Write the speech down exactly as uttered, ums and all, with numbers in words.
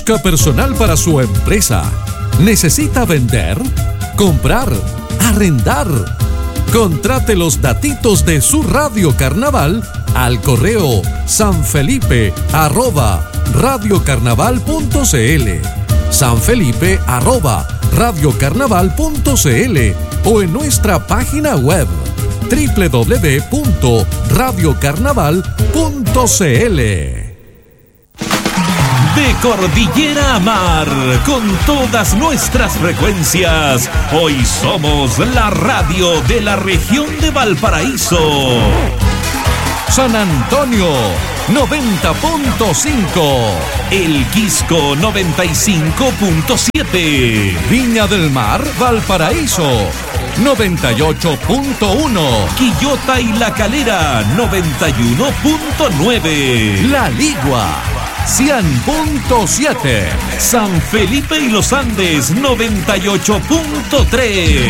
Busca personal para su empresa. ¿Necesita vender? ¿Comprar? ¿Arrendar? Contrate los datitos de su Radio Carnaval al correo sanfelipe arroba radiocarnaval.cl, sanfelipe arroba radiocarnaval.cl o en nuestra página web doble u doble u doble u punto radiocarnaval punto cl. De cordillera a mar, con todas nuestras frecuencias, hoy somos la radio de la región de Valparaíso. San Antonio, noventa punto cinco. El Quisco, noventa y cinco punto siete. Viña del Mar, Valparaíso, noventa y ocho punto uno. Quillota y La Calera, noventa y uno punto nueve. La Ligua, cien punto siete. San Felipe y Los Andes, noventa y ocho punto tres.